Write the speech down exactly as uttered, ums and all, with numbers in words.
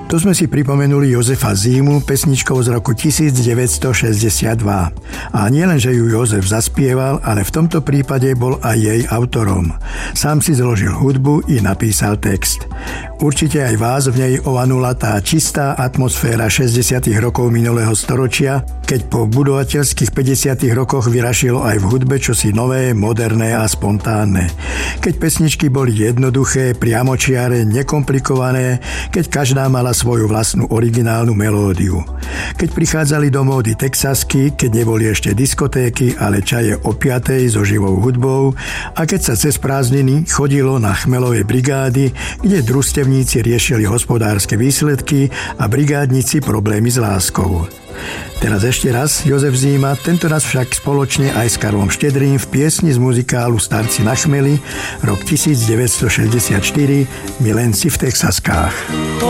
To sme si pripomenuli Jozefa Zímu pesničkou z roku devätnásťstošesťdesiatdva. A nielen, že ju Jozef zaspieval, ale v tomto prípade bol aj jej autorom. Sám si zložil hudbu i napísal text. Určite aj vás v nej ovanula tá čistá atmosféra šesťdesiatych rokov minulého storočia, keď po budovateľských päťdesiatych rokoch vyrašilo aj v hudbe čosi nové, moderné a spontánne. Keď pesničky boli jednoduché, priamočiare, nekomplikované, keď každá mala svoju vlastnú originálnu melódiu. Keď prichádzali do módy texasky, keď neboli ešte diskotéky, ale čaje o piatej so živou hudbou a keď sa cez prázdniny chodilo na chmelové brigády, kde družstevníci riešili hospodárske výsledky a brigádnici problémy s láskou. Teraz ešte raz Jozef Zíma, tentoraz však spoločne aj s Karlom Štedrým v piesni z muzikálu Starci na chmeli, rok devätnásťstošesťdesiatštyri, Milenci v Texaskách.